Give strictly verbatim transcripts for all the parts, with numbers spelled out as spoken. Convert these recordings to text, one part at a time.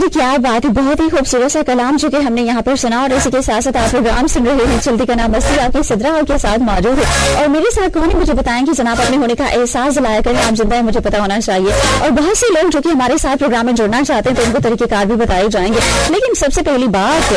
मेरी क्या बात है, बहुत ही खूबसूरत सा कलाम जो कि हमने यहाँ पर सुना और इसी के साथ साथ आप प्रोग्राम सुन रहे हैं चलती का नाम मस्ती, आपके सिद्रा और के साथ मौजूद है। और मेरे साथ कौन है मुझे बताएं कि जनाब अपने होने का एहसास दिलाया करें, आप जिंदा है मुझे पता होना चाहिए। और बहुत से लोग जो कि हमारे साथ प्रोग्राम में जुड़ना चाहते हैं तो उनको तरीकेकार भी बताए जाएंगे। लेकिन सबसे पहली बात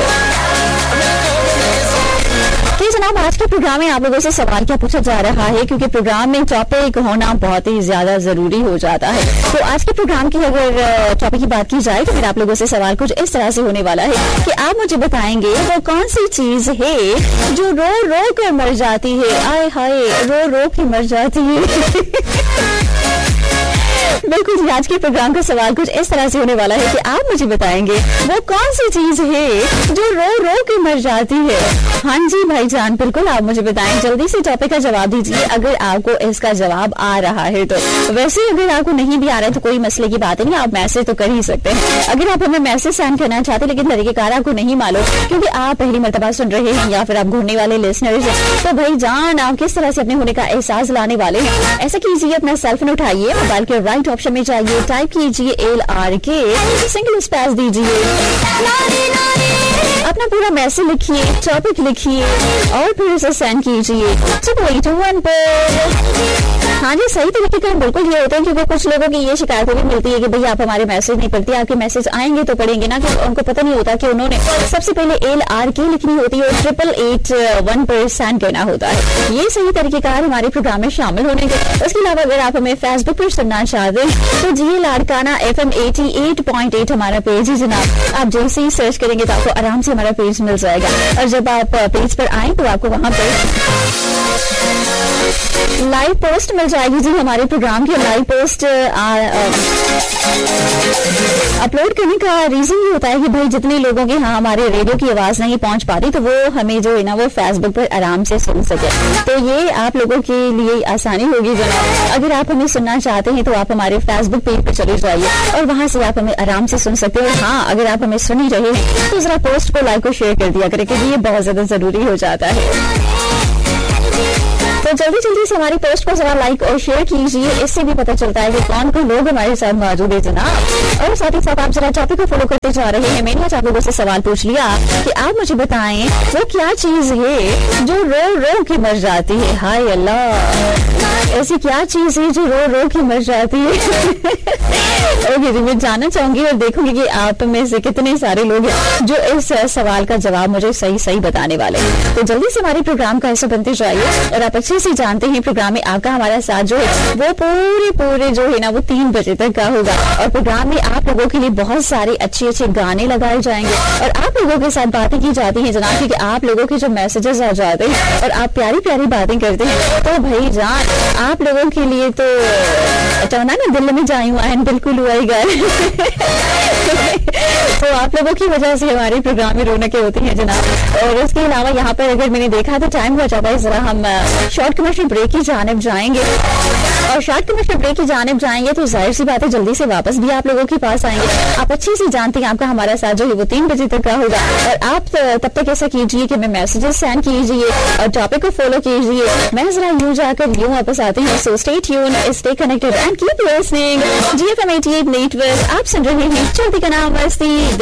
कि जनाब आज के प्रोग्राम में आप लोगों से सवाल क्या पूछा जा रहा है, क्योंकि प्रोग्राम में टॉपिक होना बहुत ही ज्यादा जरूरी हो जाता है। तो आज के प्रोग्राम की अगर टॉपिक की बात की जाए तो फिर आप लोगों से सवाल कुछ इस तरह से होने वाला है कि आप मुझे बताएंगे वो कौन सी चीज है जो रो रो कर मर जाती है। आय हाय, रो रो के मर जाती है। बिल्कुल जी, आज के प्रोग्राम का सवाल कुछ इस तरह से होने वाला है कि आप मुझे बताएंगे वो कौन सी चीज है जो रो रो के मर जाती है। हाँ जी भाईजान, बिल्कुल आप मुझे बताएं, जल्दी से टॉपिक का जवाब दीजिए अगर आपको इसका जवाब आ रहा है तो। वैसे अगर आपको नहीं भी आ रहा है तो कोई मसले की बात नहीं, आप मैसेज तो कर ही सकते हैं। अगर आप हमें मैसेज सेंड करना चाहते लेकिन तरीकेकार आपको नहीं मालूम क्योंकि आप पहली मर्तबा सुन रहे हैं या फिर आप घूरने वाले लिसनर्स हैं, तो भाईजान आप किस तरह से अपने होने का एहसास लाने वाले हैं, ऐसा कीजिए अपना सेल फोन उठाइए, मोबाइल के राइट ऑप्शन में जाइए, टाइप कीजिए एल आर के, सिंगल स्पेस दीजिए, अपना पूरा मैसेज लिखिए, टॉपिक लिखिए और फिर उसे सेंड कीजिए ट्रिपल एट वन पर। हाँ जी, सही तरीके का बिल्कुल ये होता है क्योंकि कुछ लोगों की ये शिकायतें भी मिलती है कि भैया आप हमारे मैसेज नहीं पढ़ती, आपके मैसेज आएंगे तो पढ़ेंगे ना, कि उनको पता नहीं होता कि उन्होंने सबसे पहले एल आर के लिखनी होती है और ट्रिपल एट वन पर सेंड करना होता है। ये सही तरीकेकार हमारे प्रोग्राम में शामिल होने के। इसके अलावा अगर आप हमें फेसबुक पर सुनना चाहते हैं तो जी Larkana F M eighty eight point eight हमारा पेज है जनाब। आप जैसे ही सर्च करेंगे तो आपको आराम से हमारा पेज मिल जाएगा और जब आप पेज पर आए तो आपको वहां पर लाइव पोस्ट मिल जाएगी जी हमारे प्रोग्राम की। लाइव पोस्ट अपलोड करने का रीजन ये होता है कि भाई जितने लोगों के यहाँ हमारे रेडियो की आवाज नहीं पहुंच पाती तो वो हमें जो है ना वो फेसबुक पर आराम से सुन सके, तो ये आप लोगों के लिए आसानी होगी जनाब। अगर आप हमें सुनना चाहते हैं तो आप हमारे फेसबुक पेज पर चले जाइए और वहां से आप हमें आराम से सुन सकते हो। और हाँ, अगर आप हमें सुन ही रहे हैं तो जरा पोस्ट को लाइक और शेयर कर दिया करें क्योंकि ये बहुत ज्यादा जरूरी हो जाता है। तो जल्दी जल्दी से हमारी पोस्ट को जरा लाइक और शेयर कीजिए, इससे भी पता चलता है कि कौन कौन लोग हमारे साथ मौजूद है जनाब। और साथ ही साथ आप जरा टॉपिक को फॉलो करते जा रहे हैं। मैंने आज आप लोगों से सवाल पूछ लिया कि आप मुझे बताएं वो क्या चीज है जो रो रो के मर जाती है। हाय अल्लाह, ऐसी क्या चीज है जो रो रो के मर जाती है। ओके जी, मैं जानना चाहूंगी और देखूंगी कि आप में से कितने सारे लोग हैं जो इस सवाल का जवाब मुझे सही सही बताने वाले हैं। तो जल्दी से हमारे प्रोग्राम का हिस्सा बनते जाइए और आप अच्छे से जानते हैं प्रोग्राम में आपका हमारा साथ जो है वो पूरे पूरे जो है ना वो तीन बजे तक का होगा। और प्रोग्राम में आप लोगों के लिए बहुत सारे अच्छे अच्छे गाने लगाए जाएंगे और आप लोगों के साथ बातें की जाती हैं जनाब, क्योंकि आप लोगों के जो मैसेजेस आ जाते हैं और आप प्यारी प्यारी बातें करते हैं तो भाई जान आप लोगों के लिए तो चाहना ना दिल में जाई हुआ है बिल्कुल हुआ ही गए। तो आप लोगों की वजह से हमारे प्रोग्राम में रौनकें होती हैं जनाब। और इसके अलावा यहाँ पर अगर मैंने देखा तो टाइम हो जाता है, जरा हम शॉर्ट कमर्शियल ब्रेक की जानिब जाएंगे और शॉर्ट कमर्शियल ब्रेक की जानिब जाएंगे तो जाहिर सी बात है जल्दी से वापस भी आप लोगों के पास आएंगे। आप अच्छे से जानते हैं आपका हमारा साथ जो है वो तीन बजे तक का होगा और आप तब तक ऐसा कीजिए कि हमें मैसेजेस सेंड कीजिए और टॉपिक को फॉलो कीजिए। मैं जरा यूं जाकर यूं वापस आती हूँ। So stay tune, stay connected and keep listening ji F M eighty eight network. आप सुन रहे हैं चलती का नाम मस्ती।